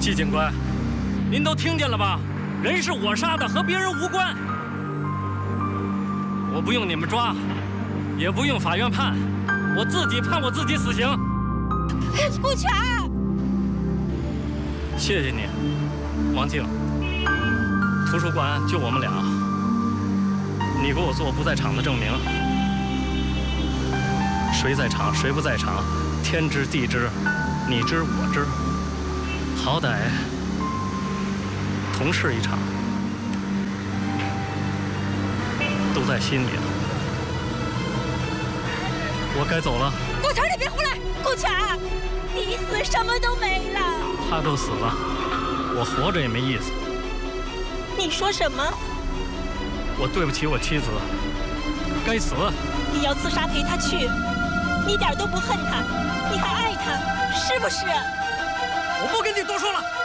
季警官，您都听见了吧？人是我杀的，和别人无关。我不用你们抓，也不用法院判，我自己判我自己死刑。 顾全， 谢谢你，王静。图书馆就我们俩，你给我做不在场的证明。谁在场，谁不在场，天知地知，你知我知。好歹同事一场，都在心里了。我该走了。 顾全，你别胡来！顾全，你一死什么都没了。 他都死了，我活着也没意思。 你说什么？ 我对不起我妻子，该死。 你要自杀陪他去，你一点都不恨他，你还爱他，是不是？ 我不跟你多说了。